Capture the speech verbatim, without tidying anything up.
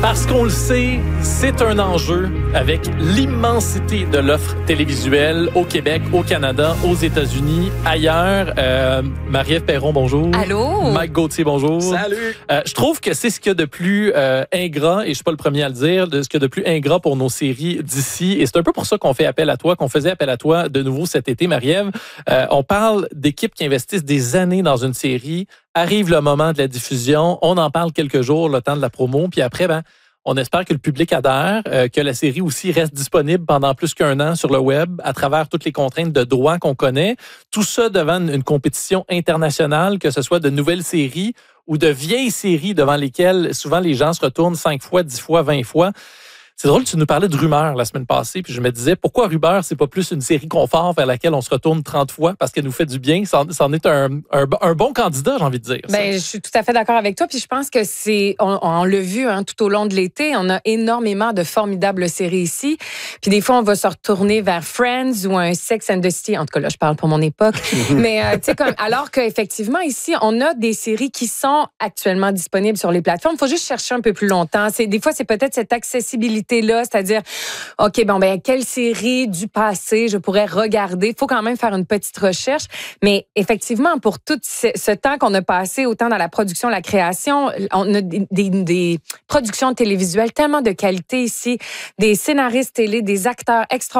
Parce qu'on le sait, c'est un enjeu avec l'immensité de l'offre télévisuelle au Québec, au Canada, aux États-Unis, ailleurs. Euh, Marie-Ève Perron, bonjour. Allô. Mike Gauthier, bonjour. Salut. Euh, je trouve que c'est ce qu'il y a de plus euh, ingrat, et je suis pas le premier à le dire, de ce qu'il y a de plus ingrat pour nos séries d'ici. Et c'est un peu pour ça qu'on fait appel à toi, qu'on faisait appel à toi de nouveau cet été, Marie-Ève. Euh, on parle d'équipes qui investissent des années dans une série. Arrive le moment de la diffusion, on en parle quelques jours, le temps de la promo, puis après, ben, on espère que le public adhère, euh, que la série aussi reste disponible pendant plus qu'un an sur le web, à travers toutes les contraintes de droit qu'on connaît. Tout ça devant une, une compétition internationale, que ce soit de nouvelles séries ou de vieilles séries devant lesquelles souvent les gens se retournent cinq fois, dix fois, vingt fois. C'est drôle, tu nous parlais de Rumeur la semaine passée, puis je me disais, pourquoi Rumeur, c'est pas plus une série confort vers laquelle on se retourne trente fois parce qu'elle nous fait du bien? Ça en est un, un, un bon candidat, j'ai envie de dire. Ben, je suis tout à fait d'accord avec toi, puis je pense que c'est, on, on l'a vu hein, tout au long de l'été, on a énormément de formidables séries ici, puis des fois on va se retourner vers Friends ou un Sex and the City, en tout cas là je parle pour mon époque, mais euh, tu sais comme, alors qu'effectivement ici on a des séries qui sont actuellement disponibles sur les plateformes, il faut juste chercher un peu plus longtemps. C'est, des fois c'est peut-être cette accessibilité là, c'est-à-dire, OK, bon, ben, quelle série du passé je pourrais regarder? Il faut quand même faire une petite recherche. Mais effectivement, pour tout ce, ce temps qu'on a passé, autant dans la production, la création, on a des, des, des productions télévisuelles tellement de qualité ici, des scénaristes télé, des acteurs extraordinaires.